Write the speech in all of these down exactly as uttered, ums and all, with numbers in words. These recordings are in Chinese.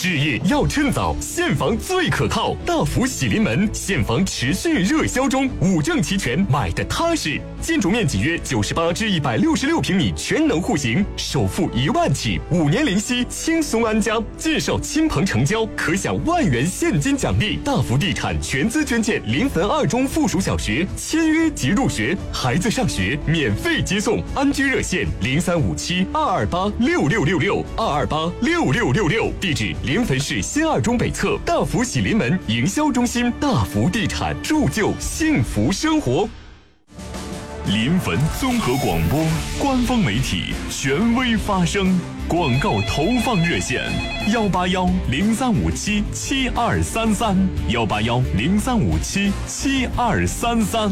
置业要趁早，现房最可靠。大福喜临门，现房持续热销中，五证齐全，买的踏实。建筑面积约九十八至一百六十六平米，全能户型，首付一万起，五年零息，轻松安家。介绍亲朋成交，可享万元现金奖励。大福地产全资捐建临汾二中附属小学，签约即入学，孩子上学免费接送。安居热线零三五七二二八六六六六二二八六六六六，地址临汾市新二中北侧大福喜临门营销中心。大福地产，铸就幸福生活。 临汾综合广播官方媒体，权威发声。广告投放热线：幺八幺零三五七七二三三，幺八幺零三五七七二三三。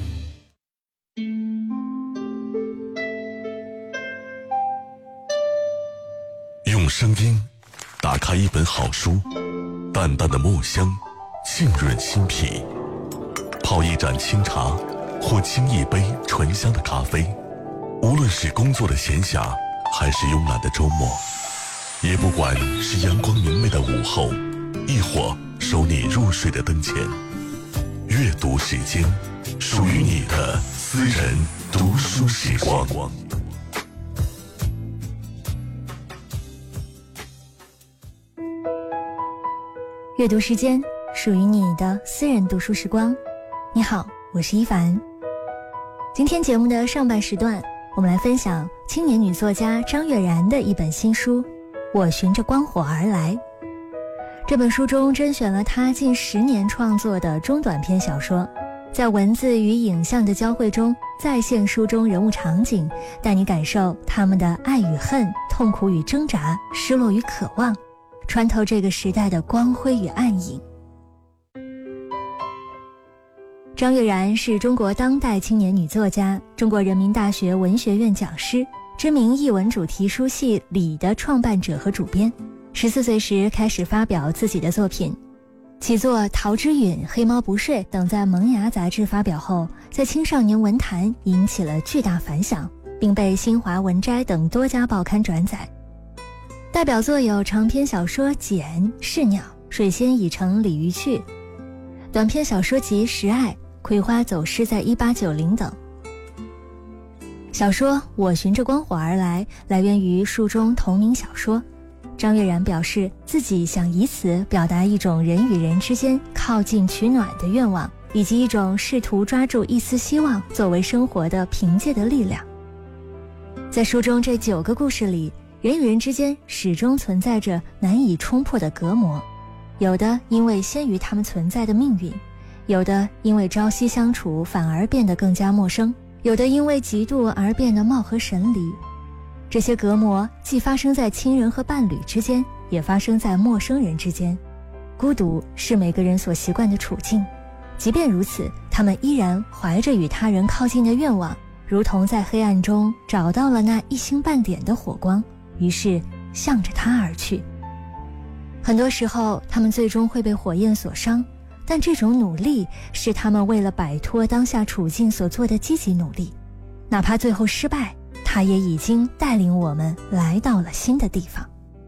用声音打开一本好书，淡淡的墨香浸润心脾，泡一盏清茶或沏一杯醇香的咖啡，无论是工作的闲暇还是慵懒的周末，也不管是阳光明媚的午后，亦或守你入睡的灯前，阅读时间，属于你的私人读书时光。 阅读时间，属于你的私人读书时光。你好，我是一凡。今天节目的上半时段，我们来分享青年女作家张悦然的一本新书《我循着光火而来》。这本书中甄选了她近十年创作的中短篇小说，在文字与影像的交汇中再现书中人物场景，带你感受他们的爱与恨、痛苦与挣扎、失落与渴望，穿透这个时代的光辉与暗影。张悦然是中国当代青年女作家，中国人民大学文学院讲师，知名译文主题书系里的创办者和主编。十四岁时开始发表自己的作品，其作《桃之允》《黑猫不睡》等在《萌芽》杂志发表后，在青少年文坛引起了巨大反响，并被新华文摘等多家报刊转载。代表作有长篇小说《简》《是鸟》《水仙已成鲤鱼去》，短篇小说集《识爱》《葵花走失在一八九零》等。小说《我循着光火而来》来源于书中同名小说。张悦然表示自己想以此表达一种人与人之间靠近取暖的愿望，以及一种试图抓住一丝希望作为生活的凭借的力量。在书中这九个故事里，人与人之间始终存在着难以冲破的隔膜，有的因为先于他们存在的命运，有的因为朝夕相处反而变得更加陌生，有的因为嫉妒而变得貌合神离。这些隔膜既发生在亲人和伴侣之间，也发生在陌生人之间。孤独是每个人所习惯的处境，即便如此，他们依然怀着与他人靠近的愿望，如同在黑暗中找到了那一星半点的火光，于是向着它而去。很多时候他们最终会被火焰所伤，但这种努力是他们为了摆脱当下处境所做的积极努力，哪怕最后失败，他也已经带领我们来到了新的地方。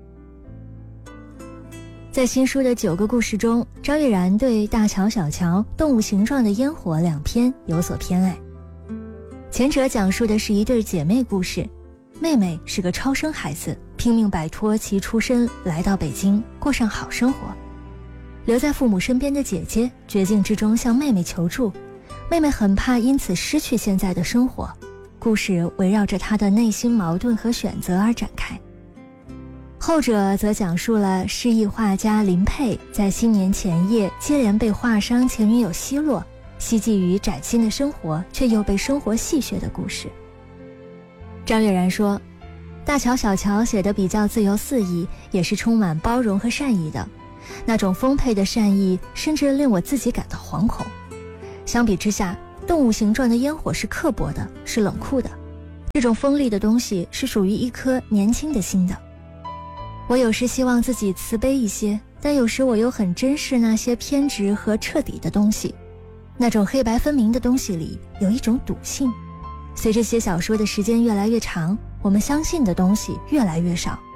在新书的九个故事中，张悦然对大乔小乔、动物形状的烟火两篇有所偏爱。前者讲述的是一对姐妹故事，妹妹是个超生孩子，拼命摆脱其出身来到北京过上好生活。留在父母身边的姐姐绝境之中向妹妹求助，妹妹很怕因此失去现在的生活，故事围绕着她的内心矛盾和选择而展开。后者则讲述了诗意画家林佩在新年前夜接连被画伤前女友奚落，希冀于崭新的生活，却又被生活戏谑的故事。张悦然说，大乔小乔写得比较自由肆意，也是充满包容和善意的，那种丰沛的善意甚至令我自己感到惶恐。相比之下，动物形状的烟火是刻薄的，是冷酷的，这种锋利的东西是属于一颗年轻的心的。我有时希望自己慈悲一些，但有时我又很珍视那些偏执和彻底的东西。那种黑白分明的东西里有一种笃信。随着写小说的时间越来越长，我们相信的东西越来越少，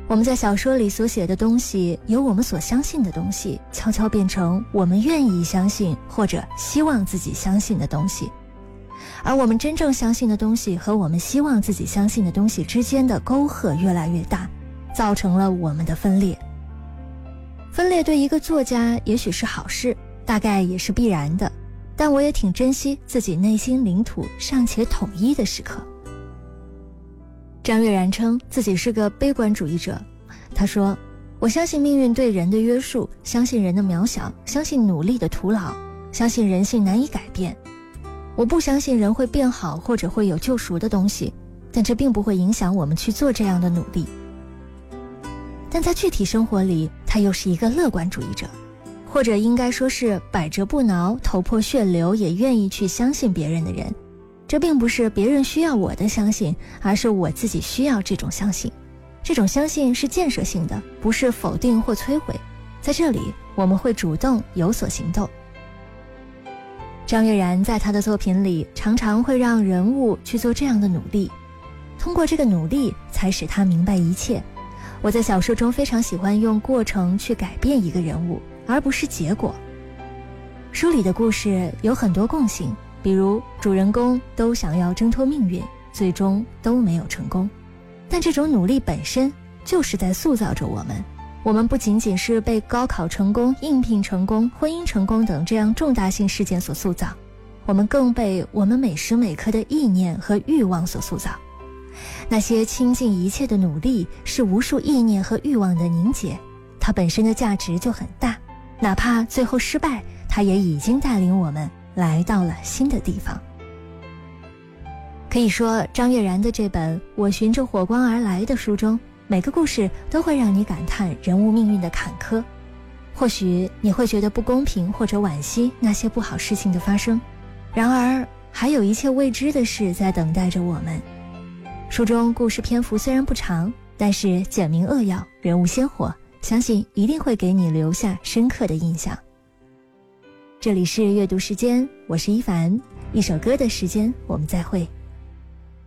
我们在小说里所写的东西，由我们所相信的东西悄悄变成我们愿意相信或者希望自己相信的东西，而我们真正相信的东西和我们希望自己相信的东西之间的沟壑越来越大，造成了我们的分裂。分裂对一个作家也许是好事，大概也是必然的，但我也挺珍惜自己内心领土尚且统一的时刻。张悦然称自己是个悲观主义者，他说，我相信命运对人的约束，相信人的渺小，相信努力的徒劳，相信人性难以改变。我不相信人会变好或者会有救赎的东西，但这并不会影响我们去做这样的努力。但在具体生活里，他又是一个乐观主义者，或者应该说是百折不挠，头破血流也愿意去相信别人的人。这并不是别人需要我的相信，而是我自己需要这种相信。这种相信是建设性的，不是否定或摧毁。在这里，我们会主动有所行动。张悦然在他的作品里常常会让人物去做这样的努力，通过这个努力才使他明白一切。我在小说中非常喜欢用过程去改变一个人物，而不是结果。书里的故事有很多共性，比如主人公都想要挣脱命运，最终都没有成功，但这种努力本身就是在塑造着我们。我们不仅仅是被高考成功、应聘成功、婚姻成功等这样重大性事件所塑造，我们更被我们每时每刻的意念和欲望所塑造。那些倾尽一切的努力是无数意念和欲望的凝结，它本身的价值就很大，哪怕最后失败，它也已经带领我们来到了新的地方。可以说，张悦然的这本《我循着火光而来》的书中，每个故事都会让你感叹人物命运的坎坷。或许你会觉得不公平或者惋惜那些不好事情的发生，然而还有一切未知的事在等待着我们。书中故事篇幅虽然不长，但是简明扼要，人物鲜活，相信一定会给你留下深刻的印象。这里是阅读时间，我是一凡，一首歌的时间，我们再会。